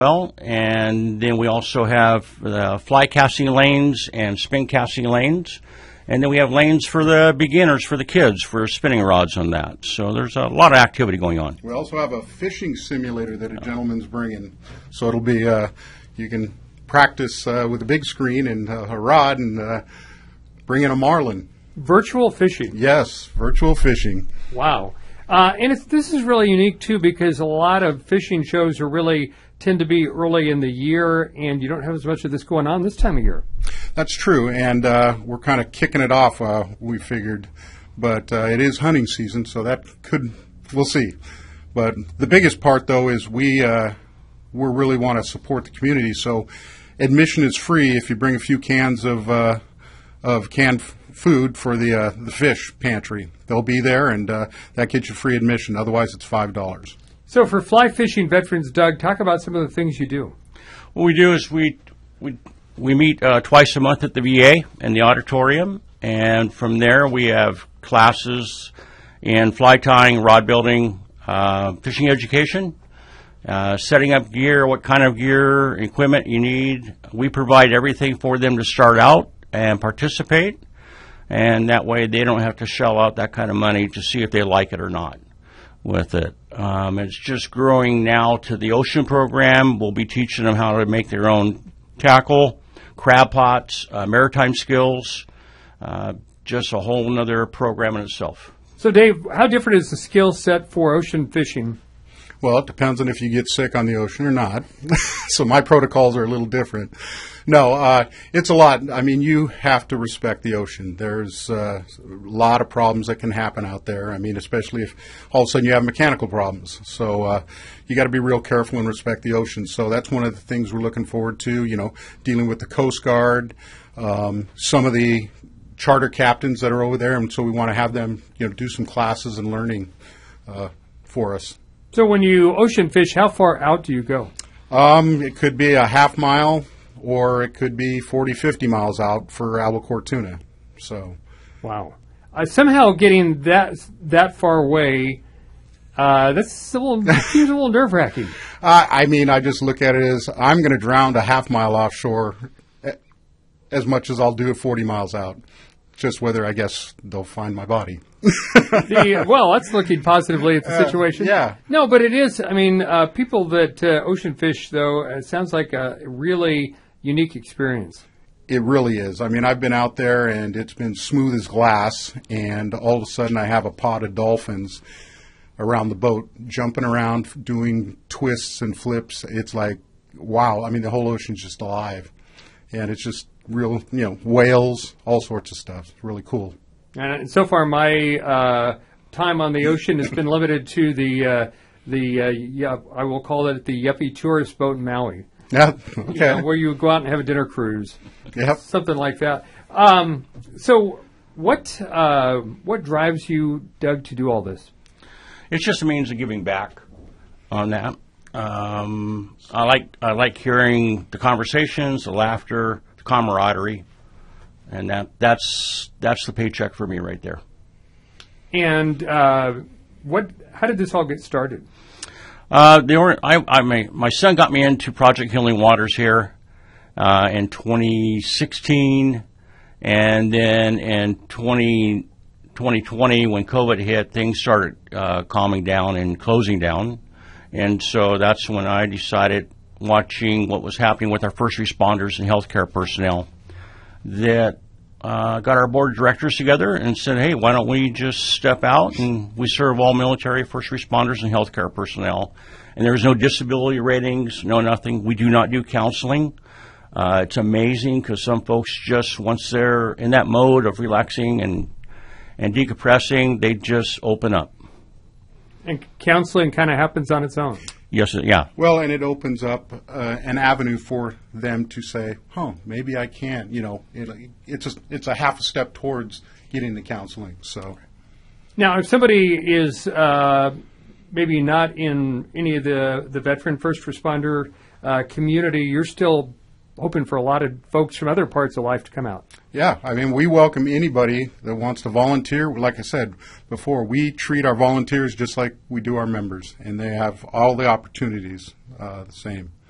well, and then we also have fly casting lanes and spin casting lanes. And then we have lanes for the beginners, for the kids, for spinning rods on that. So there's a lot of activity going on. We also have a fishing simulator that a gentleman's bringing. So it'll be, you can practice with a big screen and a rod and bring in a marlin. Virtual fishing. Yes, virtual fishing. Wow. And this is really unique, too, because a lot of fishing shows tend to be early in the year, and you don't have as much of this going on this time of year. That's true, and we're kind of kicking it off, we figured. But it is hunting season, so we'll see. But the biggest part, though, is we really want to support the community. So admission is free if you bring a few cans of canned food for the fish pantry. They'll be there, and that gets you free admission. Otherwise, it's $5. So for fly fishing veterans, Doug, talk about some of the things you do. What we do is we meet twice a month at the VA in the auditorium, and from there we have classes in fly tying, rod building, fishing education, setting up gear, what kind of gear, equipment you need. We provide everything for them to start out and participate, and that way they don't have to shell out that kind of money to see if they like it or not with it. It's just growing now to the ocean program. We'll be teaching them how to make their own tackle, crab pots, maritime skills, just a whole other program in itself. So, Dave, how different is the skill set for ocean fishing? Well, it depends on if you get sick on the ocean or not. So my protocols are a little different. No, it's a lot. I mean, you have to respect the ocean. There's a lot of problems that can happen out there. I mean, especially if all of a sudden you have mechanical problems. So you got to be real careful and respect the ocean. So that's one of the things we're looking forward to, dealing with the Coast Guard, some of the charter captains that are over there. And so we want to have them, do some classes and learning for us. So when you ocean fish, how far out do you go? It could be a half mile, or it could be 40, 50 miles out for albacore tuna. So, wow. Somehow getting that far away, seems a little nerve-wracking. I just look at it as I'm going to drown a half mile offshore as much as I'll do it 40 miles out. Just whether, I guess, they'll find my body. Well, that's looking positively at the situation. Yeah. No, but it is. I mean, people that ocean fish, though, it sounds like a really unique experience. It really is. I mean, I've been out there, and it's been smooth as glass, and all of a sudden I have a pod of dolphins around the boat, jumping around, doing twists and flips. It's like, wow. I mean, the whole ocean's just alive. And it's just real, whales, all sorts of stuff. It's really cool. And so far, my time on the ocean has been limited to I will call it the Yuppie tourist boat in Maui. Yeah, okay. Where you go out and have a dinner cruise. Yep. Something like that. So what drives you, Doug, to do all this? It's just a means of giving back on that. I like hearing the conversations, the laughter, the camaraderie, and that's the paycheck for me right there. And how did this all get started? My son got me into Project Healing Waters here in 2016, and then in 2020 when COVID hit, things started calming down and closing down. And so that's when I decided, watching what was happening with our first responders and healthcare personnel, that got our board of directors together and said, hey, why don't we just step out and we serve all military, first responders, and healthcare personnel. And there's no disability ratings, no nothing. We do not do counseling. It's amazing because some folks just, once they're in that mode of relaxing and decompressing, they just open up. And counseling kind of happens on its own. Yes, yeah. Well, and it opens up an avenue for them to say, maybe I can. It's a half a step towards getting the counseling. So, now, if somebody is maybe not in any of the veteran first responder community, you're still hoping for a lot of folks from other parts of life to come out. Yeah, I mean, we welcome anybody that wants to volunteer. Like I said before, we treat our volunteers just like we do our members, and they have all the opportunities the same.